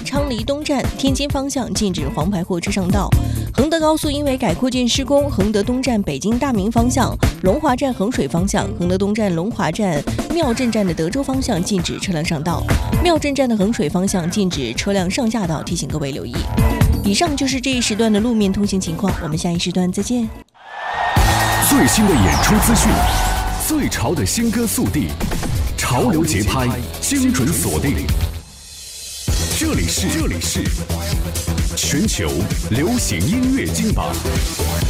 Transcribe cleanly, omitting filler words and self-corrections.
昌黎东站天津方向禁止黄牌货车上道。衡德高速因为改扩建施工，衡德东站北京大明方向、龙华站衡水方向、衡德东站龙华站庙镇站的德州方向禁止车辆上道，庙镇站的衡水方向禁止车辆上下道，提醒各位留意。以上就是这一时段的路面通行情况，我们下一时段再见。 最新的演出资讯，最潮的新歌速递，潮流节拍，精准锁定。这里是全球流行音乐金榜。